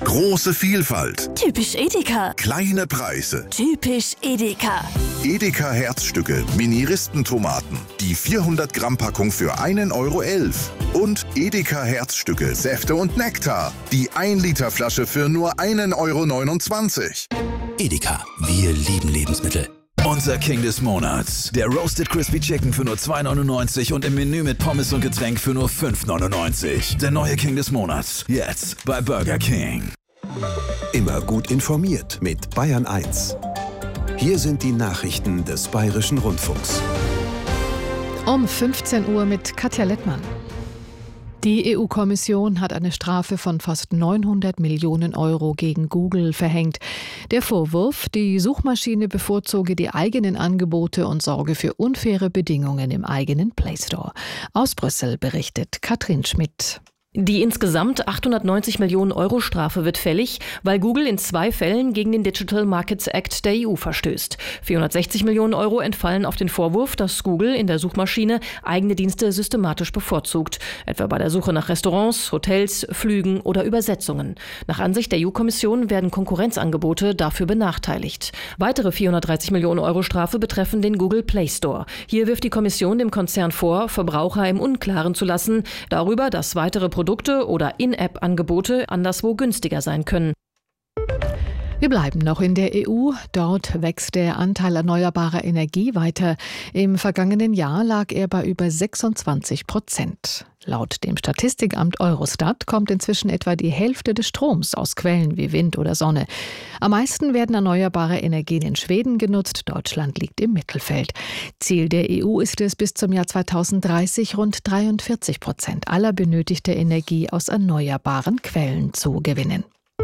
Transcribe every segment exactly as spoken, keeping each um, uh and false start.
Große Vielfalt. Typisch Edeka. Kleine Preise. Typisch Edeka. Edeka Herzstücke, Mini-Ristentomaten. Die vierhundert Gramm Packung für einen Euro elf. Und Edeka Herzstücke, Säfte und Nektar. Die ein Liter Flasche für nur einen Euro neunundzwanzig. Edeka, wir lieben Lebensmittel. Unser King des Monats. Der Roasted Crispy Chicken für nur zwei neunundneunzig und im Menü mit Pommes und Getränk für nur fünf neunundneunzig. Der neue King des Monats. Jetzt bei Burger King. Immer gut informiert mit Bayern eins. Hier sind die Nachrichten des Bayerischen Rundfunks. Um fünfzehn Uhr mit Katja Lettmann. Die E U-Kommission hat eine Strafe von fast neunhundert Millionen Euro gegen Google verhängt. Der Vorwurf, die Suchmaschine bevorzuge die eigenen Angebote und sorge für unfaire Bedingungen im eigenen Play Store. Aus Brüssel berichtet Katrin Schmidt. Die insgesamt achthundertneunzig Millionen Euro Strafe wird fällig, weil Google in zwei Fällen gegen den Digital Markets Act der E U verstößt. vierhundertsechzig Millionen Euro entfallen auf den Vorwurf, dass Google in der Suchmaschine eigene Dienste systematisch bevorzugt, etwa bei der Suche nach Restaurants, Hotels, Flügen oder Übersetzungen. Nach Ansicht der E U-Kommission werden Konkurrenzangebote dafür benachteiligt. Weitere vierhundertdreißig Millionen Euro Strafe betreffen den Google Play Store. Hier wirft die Kommission dem Konzern vor, Verbraucher im Unklaren zu lassen darüber, dass weitere Produkte oder In-App-Angebote anderswo günstiger sein können. Wir bleiben noch in der E U. Dort wächst der Anteil erneuerbarer Energie weiter. Im vergangenen Jahr lag er bei über sechsundzwanzig Prozent. Laut dem Statistikamt Eurostat kommt inzwischen etwa die Hälfte des Stroms aus Quellen wie Wind oder Sonne. Am meisten werden erneuerbare Energien in Schweden genutzt. Deutschland liegt im Mittelfeld. Ziel der E U ist es, bis zum Jahr zweitausenddreißig rund dreiundvierzig Prozent aller benötigter Energie aus erneuerbaren Quellen zu gewinnen.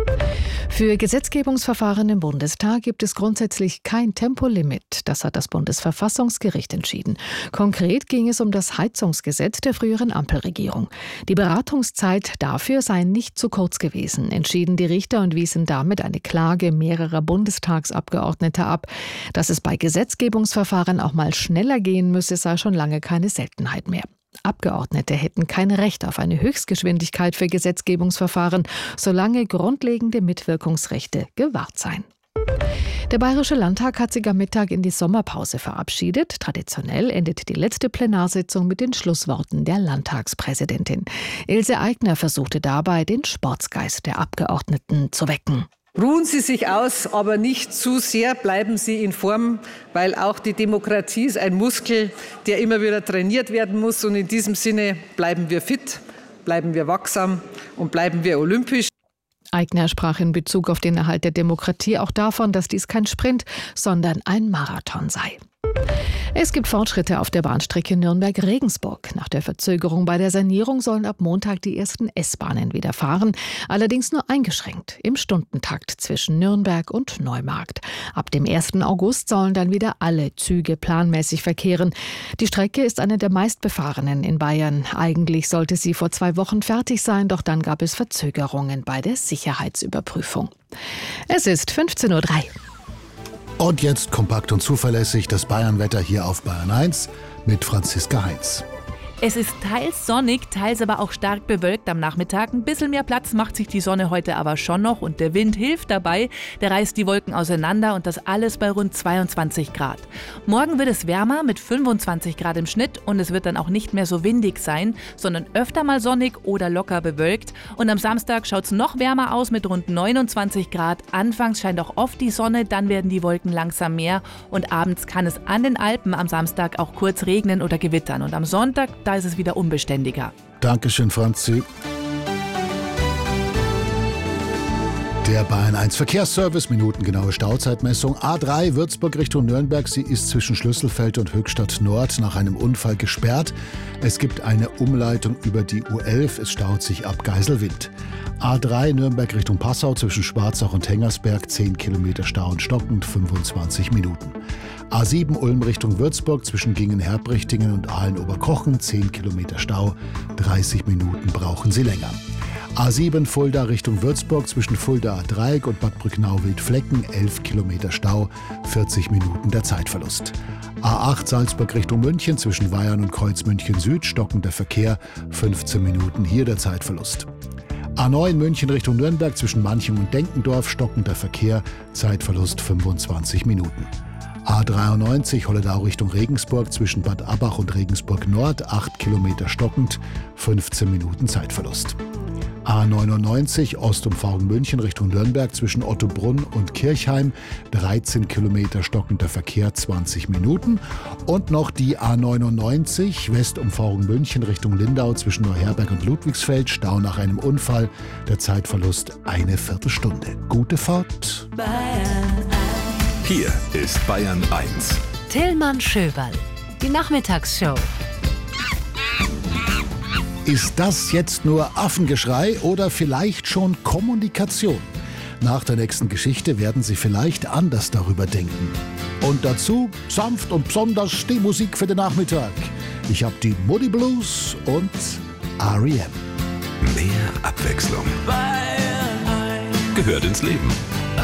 Für Gesetzgebungsverfahren im Bundestag gibt es grundsätzlich kein Tempolimit. Das hat das Bundesverfassungsgericht entschieden. Konkret ging es um das Heizungsgesetz der früheren Ampelregierung. Die Beratungszeit dafür sei nicht zu kurz gewesen, entschieden die Richter und wiesen damit eine Klage mehrerer Bundestagsabgeordneter ab. Dass es bei Gesetzgebungsverfahren auch mal schneller gehen müsse, sei schon lange keine Seltenheit mehr. Abgeordnete hätten kein Recht auf eine Höchstgeschwindigkeit für Gesetzgebungsverfahren, solange grundlegende Mitwirkungsrechte gewahrt seien. Der Bayerische Landtag hat sich am Mittag in die Sommerpause verabschiedet. Traditionell endet die letzte Plenarsitzung mit den Schlussworten der Landtagspräsidentin. Ilse Aigner versuchte dabei, den Sportsgeist der Abgeordneten zu wecken. Ruhen Sie sich aus, aber nicht zu sehr, bleiben Sie in Form, weil auch die Demokratie ist ein Muskel, der immer wieder trainiert werden muss. Und in diesem Sinne bleiben wir fit, bleiben wir wachsam und bleiben wir olympisch. Aigner sprach in Bezug auf den Erhalt der Demokratie auch davon, dass dies kein Sprint, sondern ein Marathon sei. Es gibt Fortschritte auf der Bahnstrecke Nürnberg-Regensburg. Nach der Verzögerung bei der Sanierung sollen ab Montag die ersten S-Bahnen wieder fahren, allerdings nur eingeschränkt im Stundentakt zwischen Nürnberg und Neumarkt. Ab dem ersten August sollen dann wieder alle Züge planmäßig verkehren. Die Strecke ist eine der meistbefahrenen in Bayern. Eigentlich sollte sie vor zwei Wochen fertig sein, doch dann gab es Verzögerungen bei der Sicherheitsüberprüfung. Es ist fünfzehn Uhr drei. Und jetzt kompakt und zuverlässig das Bayernwetter hier auf Bayern eins mit Franziska Heinz. Es ist teils sonnig, teils aber auch stark bewölkt am Nachmittag. Ein bisschen mehr Platz macht sich die Sonne heute aber schon noch und der Wind hilft dabei. Der reißt die Wolken auseinander und das alles bei rund zweiundzwanzig Grad. Morgen wird es wärmer mit fünfundzwanzig Grad im Schnitt und es wird dann auch nicht mehr so windig sein, sondern öfter mal sonnig oder locker bewölkt. Und am Samstag schaut es noch wärmer aus mit rund neunundzwanzig Grad. Anfangs scheint auch oft die Sonne, dann werden die Wolken langsam mehr und abends kann es an den Alpen am Samstag auch kurz regnen oder gewittern. Und am Sonntag, da ist es wieder unbeständiger. Dankeschön, Franzi. Der Bayern eins Verkehrsservice, minutengenaue Stauzeitmessung. A drei Würzburg Richtung Nürnberg. Sie ist zwischen Schlüsselfeld und Höchstadt Nord nach einem Unfall gesperrt. Es gibt eine Umleitung über die U elf. Es staut sich ab Geiselwind. A drei Nürnberg Richtung Passau zwischen Schwarzach und Hengersberg. zehn Kilometer Stau und stockend, fünfundzwanzig Minuten. A sieben Ulm Richtung Würzburg zwischen Gingen-Herbrichtingen und Aalen-Oberkochen. zehn Kilometer Stau, dreißig Minuten brauchen Sie länger. A sieben Fulda Richtung Würzburg zwischen Fulda-Dreieck und Bad Brücknau-Wildflecken, elf Kilometer Stau, vierzig Minuten der Zeitverlust. A acht Salzburg Richtung München zwischen Weyern und Kreuz München Süd, stockender Verkehr, fünfzehn Minuten hier der Zeitverlust. A neun München Richtung Nürnberg zwischen Manching und Denkendorf, stockender Verkehr, Zeitverlust fünfundzwanzig Minuten. A dreiundneunzig Holledau Richtung Regensburg zwischen Bad Abbach und Regensburg Nord, acht Kilometer stockend, fünfzehn Minuten Zeitverlust. A neunundneunzig Ostumfahrung München Richtung Nürnberg zwischen Ottobrunn und Kirchheim, dreizehn Kilometer stockender Verkehr, zwanzig Minuten. Und noch die A neunundneunzig Westumfahrung München Richtung Lindau zwischen Neuherberg und Ludwigsfeld, Stau nach einem Unfall, der Zeitverlust eine Viertelstunde. Gute Fahrt. Hier ist Bayern eins. Tillmann Schöberl. Die Nachmittagsshow. Ist das jetzt nur Affengeschrei oder vielleicht schon Kommunikation? Nach der nächsten Geschichte werden Sie vielleicht anders darüber denken. Und dazu sanft und besonders die Musik für den Nachmittag. Ich habe die Moody Blues und R E M. Mehr Abwechslung gehört ins Leben.